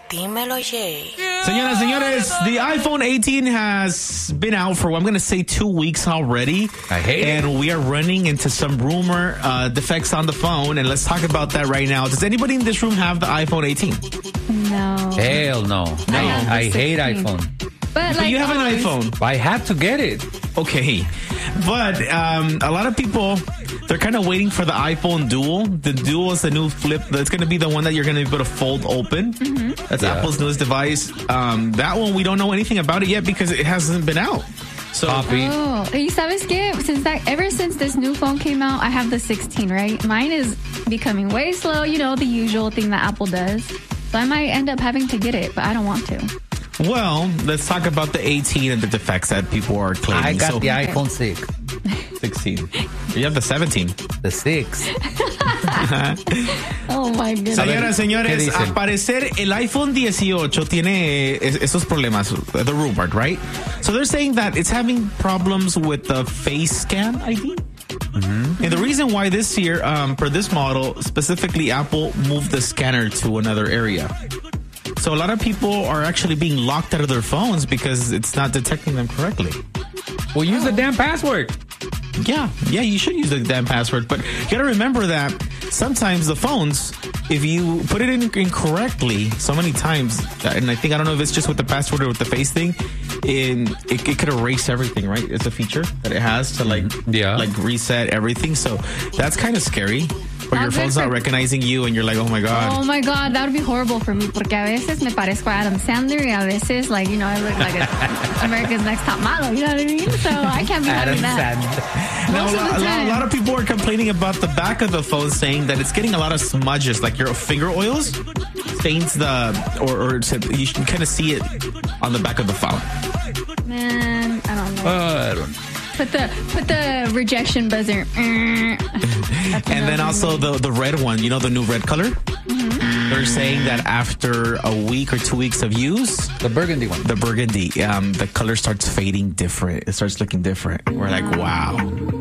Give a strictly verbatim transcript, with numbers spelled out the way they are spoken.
Dímelo, Jay. Señoras, señores, the iPhone eighteen has been out for, I'm going to say, two weeks already. I hate and it. And we are running into some rumor uh, defects on the phone, and let's talk about that right now. Does anybody in this room have the iPhone eighteen? No. Hell no. No. I, I hate iPhone. But, But like, you have an always. iPhone. I had to get it. Okay. But um, a lot of people, they're kind of waiting for the iPhone Dual. The Dual is the new flip. That's going to be the one that you're going to be able to fold open. Mm-hmm. That's Yeah. Apple's newest device. Um, that one, we don't know anything about it yet because it hasn't been out. So, Copy. Oh, y sabes qué? Since that, ever since this new phone came out, I have the sixteen, right? Mine is becoming way slow. You know, the usual thing that Apple does. So I might end up having to get it, but I don't want to. well, let's talk about the eighteen and the defects that people are claiming. I got so, the iPhone six. sixteen. You have the seventeen. The six. Oh my goodness. Señoras, ¿Qué señores, dicen? al parecer el iPhone eighteen tiene es- esos problemas, the rumor, right? So they're saying that it's having problems with the face scan I D. Mm-hmm. And the reason why this year, um, for this model, specifically Apple moved the scanner to another area. So a lot of people are actually being locked out of their phones because it's not detecting them correctly. Well, use the damn password. Yeah, yeah, you should use the damn password. But you got to remember that sometimes the phones, if you put it in incorrectly so many times, and I think, I don't know if it's just with the password or with the face thing, in, it, it could erase everything, right? It's a feature that it has to like, Yeah. like reset everything. So that's kind of scary. Where Not your good phone's not for- recognizing you and you're like, oh my God. Oh my God, that would be horrible for me. Porque a veces me parezco a Adam Sandler y a veces, like, you know, I look like a America's Next Top Model. You know what I mean? So I can't be Adam having that. Sandler. Now, Most a, of the lot, a lot- time. a lot of people are complaining about the back of the phone, saying that it's getting a lot of smudges, like your finger oils stains the, or, or to, you can kind of see it on the back of the phone. Man, I don't know. I don't know. Put the put the rejection buzzer. And then also the the red one, you know, the new red color. Mm-hmm. They're saying that after a week or two weeks of use, The burgundy one. the burgundy, um, the color starts fading different. It starts looking different. We're like, wow.